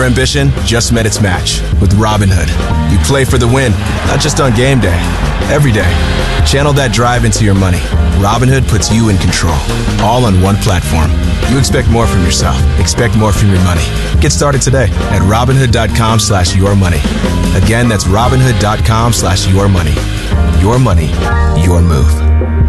ambition just met its match with Robinhood. You play for the win, not just on game day, every day. Channel that drive into your money. Robinhood puts you in control, all on one platform. You expect more from yourself. Expect more from your money. Get started today at Robinhood.com/yourmoney. Again, that's Robinhood.com/yourmoney. Your money, your move.